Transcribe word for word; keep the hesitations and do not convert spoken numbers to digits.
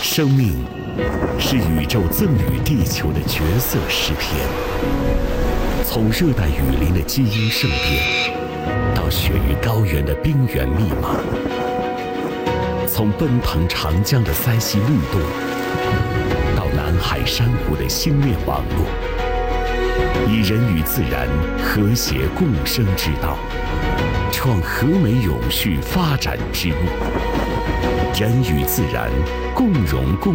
生命是宇宙赠予地球的角色诗篇，从热带雨林的基因盛变，到雪域高原的冰原密码，从奔腾长江的塞溪律动，到南海珊瑚的星链网络，以人与自然和谐共生之道，创和美永续发展之路。人与自然共荣共